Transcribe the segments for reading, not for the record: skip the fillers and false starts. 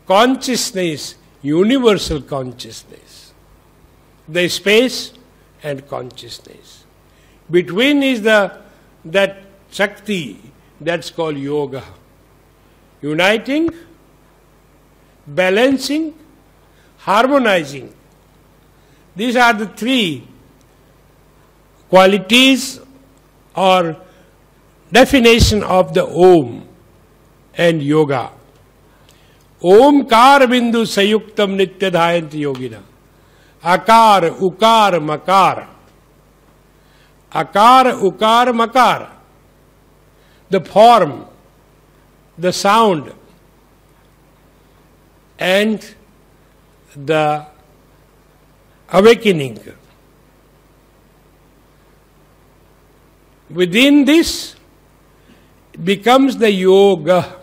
consciousness, universal consciousness. The space and consciousness. Between is that Shakti, that's called yoga. Uniting, balancing, harmonizing. These are the three qualities or definition of the Om and yoga. Omkar bindu sayuktam nityadhayanti yogina. Akar, ukar, makar. Akar, ukar, makar. The form, the sound, and the awakening. Within this becomes the yoga.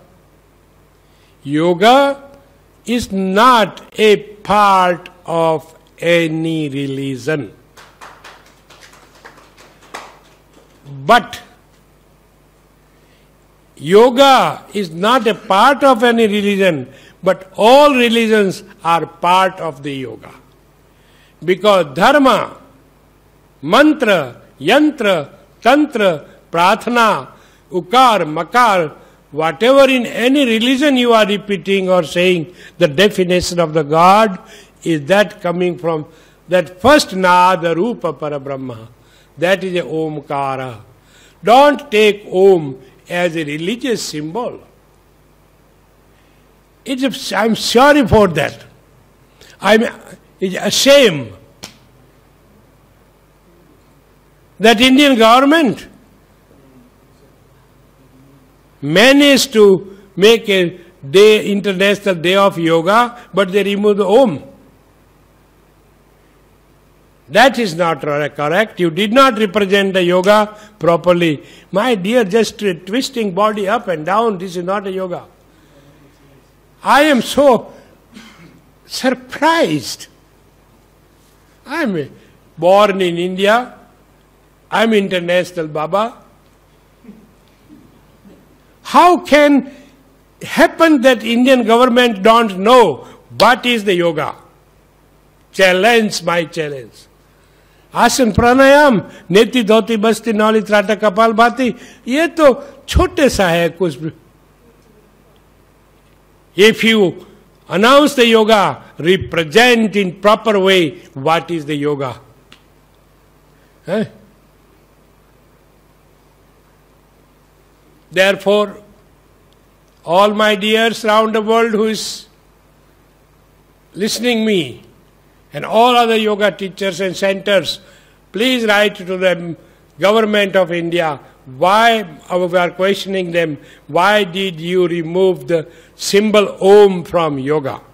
Yoga is not a part of any religion. But yoga is not a part of any religion, but all religions are part of the yoga. Because dharma, mantra, yantra, tantra, pratana, ukar, makar, whatever in any religion you are repeating or saying, the definition of the God is that coming from that first nada rupa parabrahma. That is a omkara. Don't take om as a religious symbol. I'm sorry for that. It's a shame that Indian government managed to make a day, International Day of Yoga, but they remove the Om. That is not correct. You did not represent the yoga properly. My dear, just twisting body up and down, this is not a yoga. I am so surprised. I am born in India. I am international Baba. How can happen that Indian government don't know what is the yoga? Challenge, my challenge. आसन प्राणायाम, नेति धोती बस्ती नौली त्राटा कपाल भाती, ये तो छोटे सा है कुछ. If you announce the yoga, represent in proper way what is the yoga. Therefore, all my dears around the world who is listening me, and all other yoga teachers and centers, please write to the government of India. Why we are questioning them? Why did you remove the symbol Om from yoga?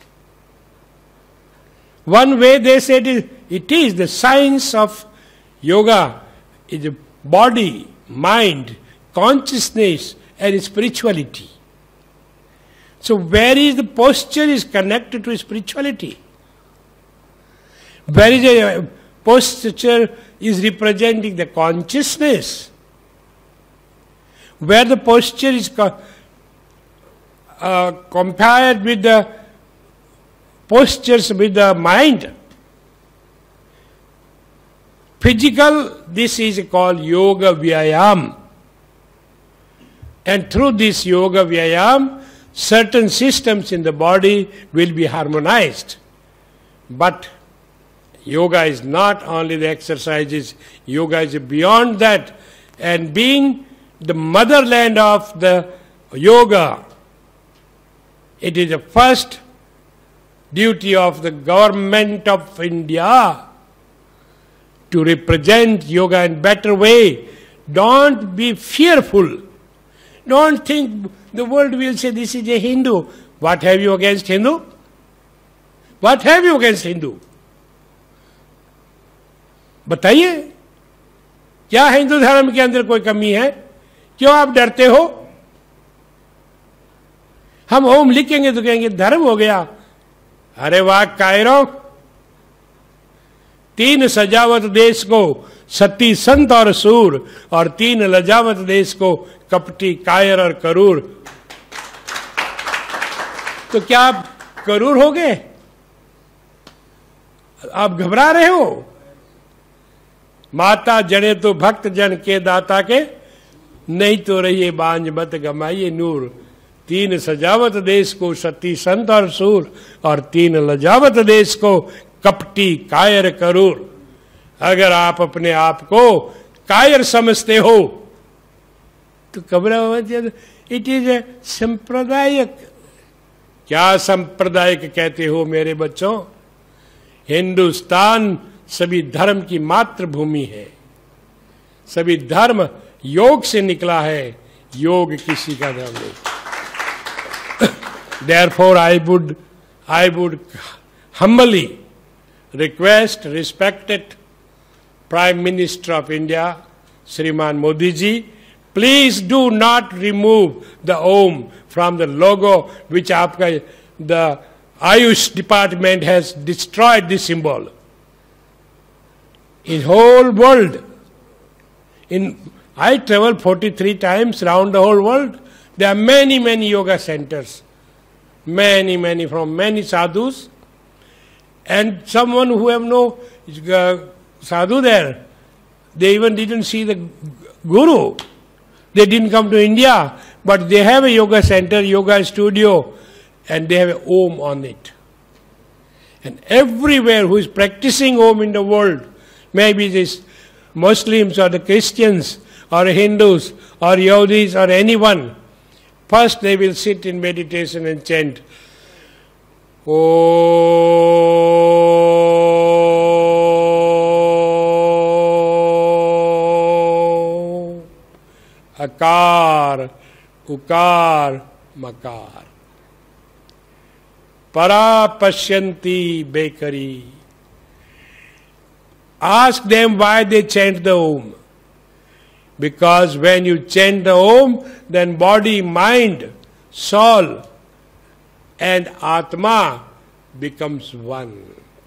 One way they said it is the science of yoga is the body, mind, consciousness and spirituality. So where is the posture is connected to spirituality? Where is a posture is representing the consciousness. Where the posture is compared with the postures with the mind. Physical, this is called yoga vyayam. And through this yoga vyayam, certain systems in the body will be harmonized. But yoga is not only the exercises, yoga is beyond that. And being the motherland of the yoga, it is the first duty of the government of India to represent yoga in better way. Don't be fearful. Don't think the world will say this is a Hindu. What have you against Hindu? What have you against Hindu? बताइए, क्या हिंदू धर्म के अंदर कोई कमी है? क्यों आप डरते हो? हम ओम लिखेंगे तो कहेंगे धर्म हो गया. अरे वाह कायरो, 3 सजावत देश को सती संत और सूर, और 3 लजावत देश को कपटी कायर और करूर. तो क्या आप करूर हो गए? आप घबरा रहे हो? माता जने तो भक्त जन के दाता के, नहीं तो रहिए बांझ मत गमाइए नूर। तीन सजावत देश को सती संत और सूर, और तीन लजावत देश को कपटी कायर करूर। अगर आप अपने आप को कायर समझते हो तो घबराओ। इट इज ए सांप्रदायिक। क्या सांप्रदायिक कहते हो मेरे बच्चों? हिंदुस्तान सभी धर्म की मातृभूमि है। सभी धर्म योग से निकला है, योग किसी का धर्म नहीं। Therefore I would humbly request respected Prime Minister of India, Shriman Modi ji, please do not remove the Om from the logo which the Ayush department has destroyed this symbol. In whole world, I travel 43 times around the whole world. There are many yoga centers, many from many sadhus, and someone who have no sadhu there. They even didn't see the guru. They didn't come to India, but they have a yoga center, yoga studio, and they have an Om on it. And everywhere who is practicing Om in the world, maybe these Muslims or the Christians or Hindus or Yodis or anyone, first they will sit in meditation and chant Om Akar Ukar Makar Para Pashyanti Bekari. Ask them why they chant the Om. Because when you chant the Om, then body, mind, soul and Atma becomes one.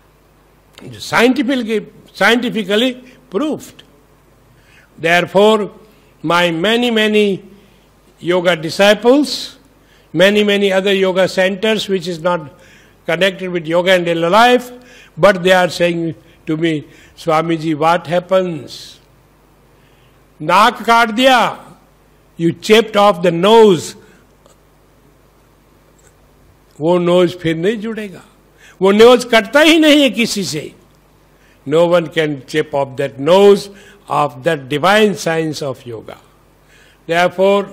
Scientifically proved. Therefore, my many yoga disciples, many other yoga centers which is not connected with yoga and daily life, but they are saying to me, Swamiji, what happens? Naak kaat diya. You chipped off the nose. वो nose फिर नहीं जुड़ेगा. वो nose कटता ही नहीं है किसी से. No one can chip off that nose of that divine science of yoga. Therefore,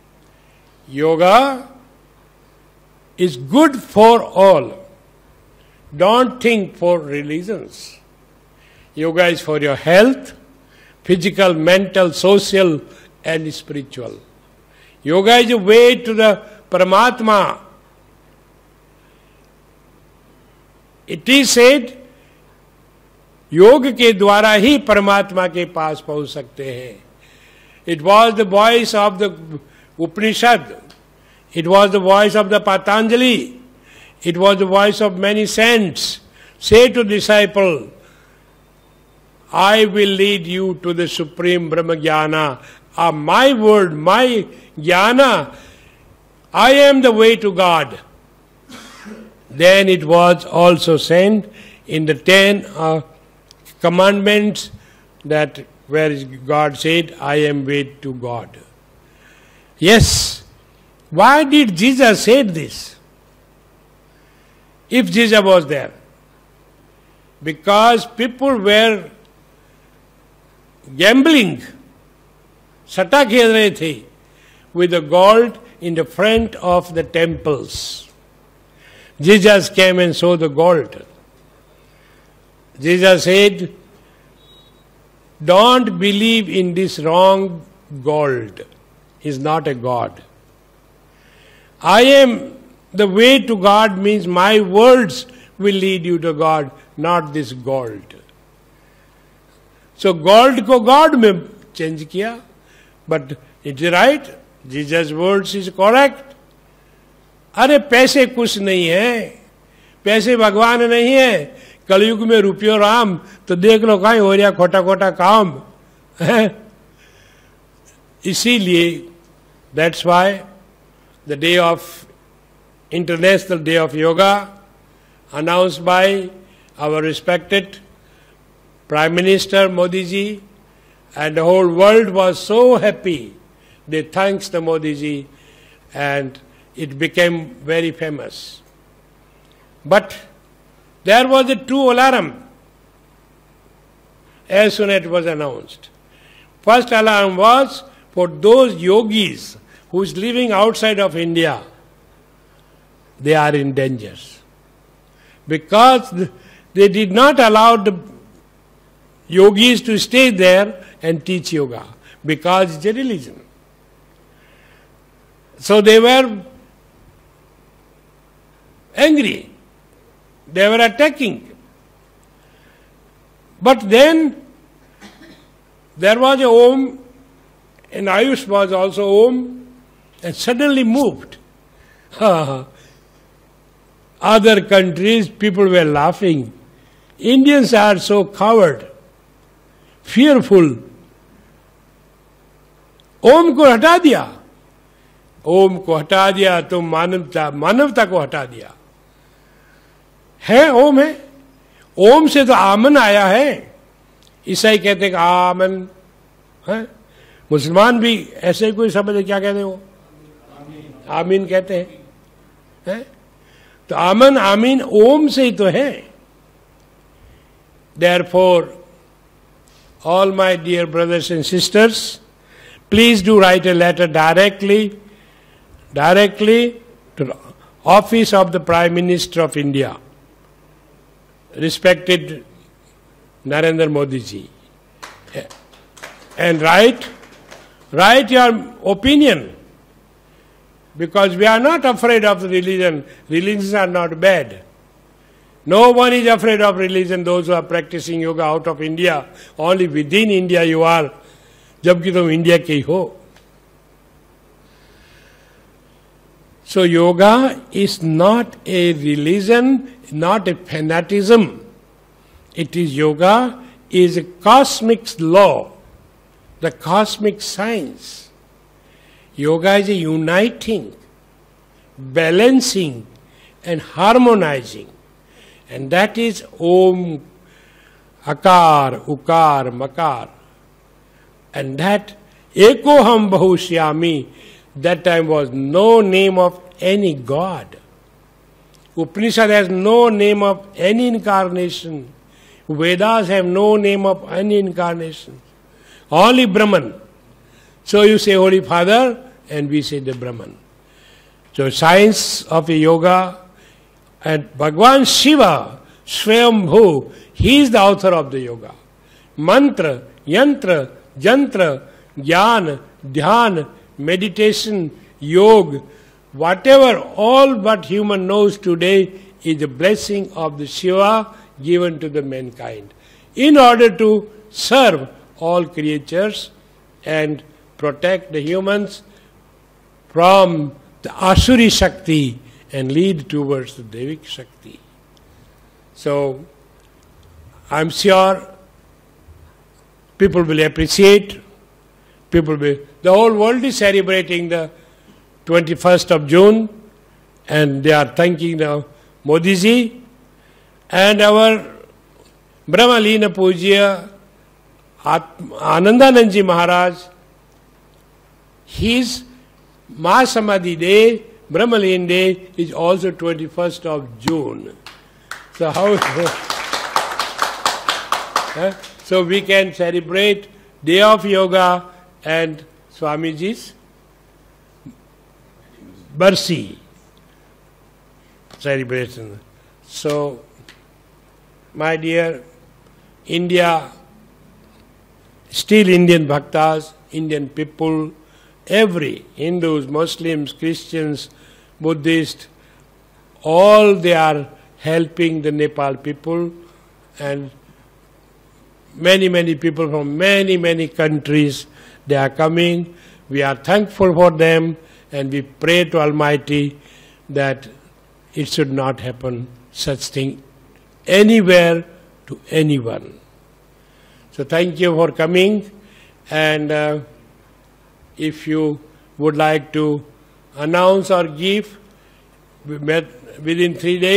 yoga is good for all. Don't think for religions. Yoga is for your health, physical, mental, social and spiritual. Yoga is a way to the Paramatma. It is said, योग के द्वारा ही परमात्मा के पास पहुंच सकते हैं. It was the voice of the Upanishad. It was the voice of the Patanjali. It was the voice of many saints. Say to disciple, I will lead you to the supreme Brahma Jnana. My word, my Jnana, I am the way to God. Then it was also said in the 10 commandments that where God said, I am way to God. Yes. Why did Jesus say this? If Jesus was there. Because people were gambling, सट्टा खेल रहे थे with the gold in the front of the temples. Jesus came and saw the gold. Jesus said, don't believe in this wrong gold. He is not a God. I am the way to God means my words will lead you to God, not this gold. So gold को God में change किया, but it's right. Jesus' words is correct. अरे पैसे कुछ नहीं है, पैसे भगवान नहीं है. कलयुग में रुपयो राम, तो देख लो कहीं हो रहा खोटा खोटा काम है. इसीलिए that's why the day of International Day of Yoga, announced by our respected Prime Minister Modi ji, and the whole world was so happy. They thanked the Modi ji, and it became very famous. But there was a true alarm as soon as it was announced. First alarm was for those yogis who is living outside of India. They are in danger, because they did not allow the yogis to stay there and teach yoga, because it's a religion. So they were angry. They were attacking. But then there was a Om, and Ayush was also Om, and suddenly moved. Other countries, people were laughing. Indians are so coward, fearful. ओम को हटा दिया, ओम को हटा दिया तो मानवता को हटा दिया. है ओम है, ओम से तो आमन आया है. ईसाई कहते हैं आमन है, मुसलमान भी ऐसे कोई समझे क्या कहते हो, आमीन कहते हैं. तो आमन आमीन ओम से ही तो है. Therefore, all my dear brothers and sisters, please do write a letter directly to the office of the Prime Minister of India, respected Narendra Modi ji, and write your opinion, because we are not afraid of the religion. Religions are not bad. No one is afraid of religion, those who are practicing yoga out of India. Only within India you are, जबकि तुम India के ही हो. So yoga is not a religion, not a fanaticism. It is yoga is a cosmic law, the cosmic science. Yoga is a uniting, balancing and harmonizing. And that is Om, Akar, Ukar, Makar. And that Ekoham Bahushyami, that time was no name of any god. Upanishad has no name of any incarnation. Vedas have no name of any incarnation. Only Brahman. So you say Holy Father, and we say the Brahman. So science of yoga, and Bhagwan Shiva, Swayambhu, he is the author of the yoga. Mantra, yantra, jantra, jnana, dhyan, meditation, yoga, whatever, all what human knows today is the blessing of the Shiva given to the mankind in order to serve all creatures and protect the humans from the Asuri Shakti and lead towards the Devik Shakti. So, I'm sure people will appreciate, the whole world is celebrating the 21st of June, and they are thanking the Modi ji, and our Brahmalina Pujya Anandanand ji Maharaj, his Mahasamadhi Day, Brahmalin Day, is also 21st of June. So how? So we can celebrate Day of Yoga and Swamiji's Barsi celebration. So, my dear India, still Indian bhaktas, Indian people, every Hindus, Muslims, Christians, Buddhists, all they are helping the Nepal people, and many people from many countries, they are coming. We are thankful for them, and we pray to Almighty that it should not happen such thing anywhere to anyone. So thank you for coming, and if you would like to announce or give, we met within 3 days.